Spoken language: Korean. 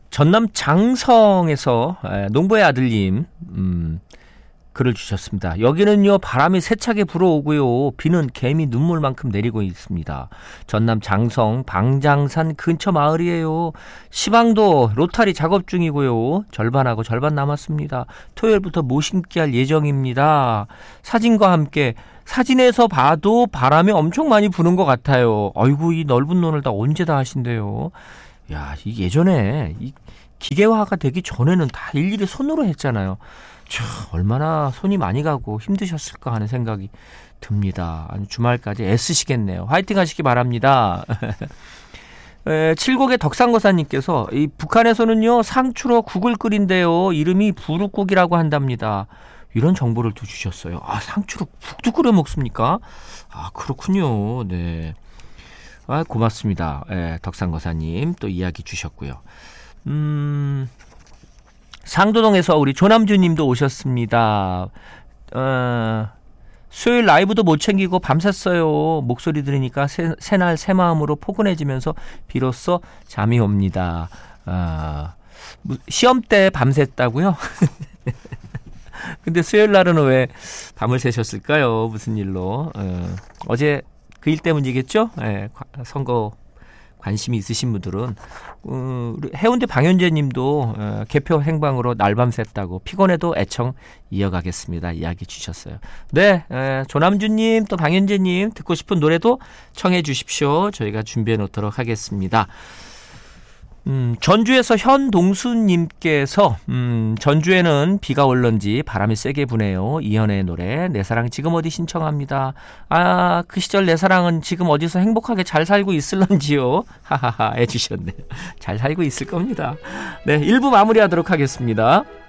전남 장성에서 농부의 아들님 글을 주셨습니다. 여기는요 바람이 세차게 불어오고요. 비는 개미 눈물만큼 내리고 있습니다. 전남 장성 방장산 근처 마을이에요. 시방도 로타리 작업 중이고요. 절반하고 절반 남았습니다. 토요일부터 모심기 할 예정입니다. 사진과 함께 사진에서 봐도 바람이 엄청 많이 부는 것 같아요. 아이고 이 넓은 논을 다 언제 다 하신대요. 야, 이 예전에 이 기계화가 되기 전에는 다 일일이 손으로 했잖아요. 얼마나 손이 많이 가고 힘드셨을까 하는 생각이 듭니다. 주말까지 애쓰시겠네요. 화이팅 하시기 바랍니다. 칠곡의 덕상거사님께서 이 북한에서는요 상추로 국을 끓인대요. 이름이 부룩국이라고 한답니다. 이런 정보를 또 주셨어요. 아, 상추로 국도 끓여 먹습니까? 아, 그렇군요. 네. 아, 고맙습니다. 덕상거사님 또 이야기 주셨고요. 상도동에서 우리 조남주님도 오셨습니다. 수요일 라이브도 못 챙기고 밤샜어요. 목소리 들으니까 새날 새마음으로 포근해지면서 비로소 잠이 옵니다. 시험 때 밤샜다고요? 근데 수요일 날은 왜 밤을 새셨을까요? 무슨 일로? 어제 그 일 때문이겠죠? 선거 관심이 있으신 분들은 해운대 방현재 님도 개표 행방으로 날밤 샜다고 피곤해도 애청 이어가겠습니다. 이야기 주셨어요. 네, 조남주님 또 방현재님 듣고 싶은 노래도 청해 주십시오. 저희가 준비해 놓도록 하겠습니다. 전주에서 현동수님께서 전주에는 비가 올런지 바람이 세게 부네요. 이현애의 노래 내 사랑 지금 어디 신청합니다. 아, 그 시절 내 사랑은 지금 어디서 행복하게 잘 살고 있을런지요. 하하하 해주셨네요. 잘 살고 있을 겁니다. 네, 1부 마무리하도록 하겠습니다.